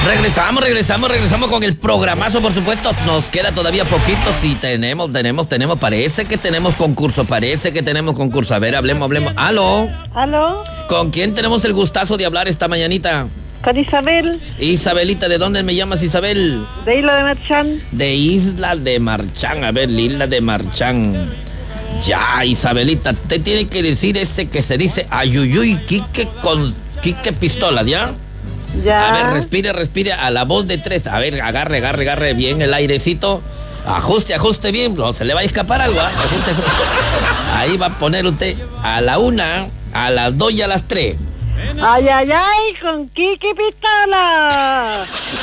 Regresamos con el programazo, por supuesto. Nos queda todavía poquito. Sí, tenemos. Parece que tenemos concurso. A ver, hablemos. ¿Aló? ¿Con quién tenemos el gustazo de hablar esta mañanita? Con Isabel. Isabelita, ¿de dónde me llamas, Isabel? De Isla de Marchán. De Isla de Marchán. A ver, Isla de Marchán. Ya, Isabelita, te tiene que decir ese que se dice Ayuyuy Quique con Quique Pistola, ¿ya? Ya. A ver, respire a la voz de 3. A ver, agarre bien el airecito. Ajuste bien, no se le va a escapar algo, ¿eh? Ajuste. Ahí va a poner usted a la 1, a las 2 y a las 3. Ay, con Quique Pistola.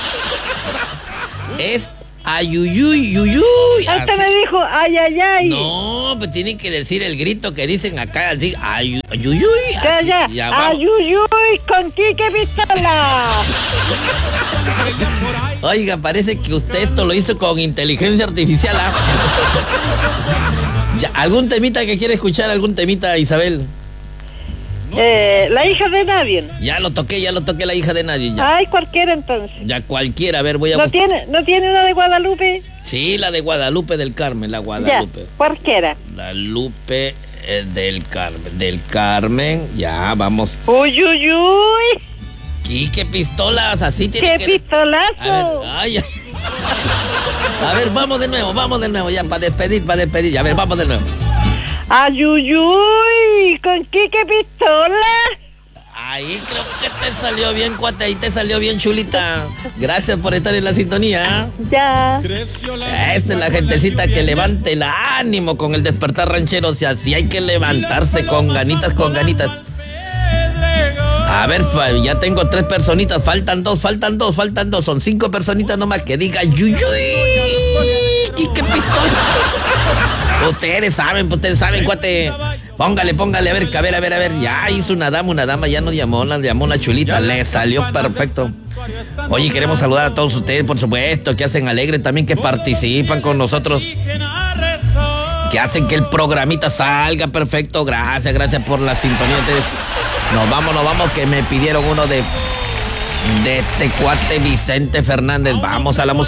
Es Ayuyuy, yuyuy. Este me dijo, ay. No, pues tienen que decir el grito que dicen acá, así, ayuyuy. Ya, ayuyuy con Quique Pistola. Oiga, parece que usted esto lo hizo con inteligencia artificial, ¿ah? Ya, ¿algún temita que quiere escuchar? ¿Algún temita, Isabel? La hija de nadie. Ya lo toqué la hija de nadie. Ya. Ay, cualquiera entonces. Ya cualquiera, a ver, voy a ¿No tiene una de Guadalupe? Sí, la de Guadalupe del Carmen, la Guadalupe. Ya, cualquiera. La Lupe del Carmen, ya, vamos. Uy. ¿Qué pistolas? Así tiene ¡Qué que... pistolazo! A ver, vamos de nuevo, ya, para despedir. A ver, vamos de nuevo. Ayuyuy con Quique Pistola. Ahí creo que te salió bien, cuate, ahí te salió bien, chulita. Gracias por estar en la sintonía. Ya. Esa es la gentecita que levante el ánimo con el despertar ranchero. O sea, sí hay que levantarse con ganitas. A ver, ya tengo 3 personitas, faltan dos. Son 5 personitas nomás que digan yuyuy. ¿Qué pistola? Ustedes saben, cuate. Póngale, a ver. Ya hizo una dama, ya nos llamó una chulita, le salió perfecto. Oye, queremos saludar a todos ustedes, por supuesto, que hacen alegre también, que participan con nosotros, que hacen que el programita salga perfecto. Gracias por la sintonía. Nos vamos, que me pidieron uno de este cuate Vicente Fernández. Vamos a la música.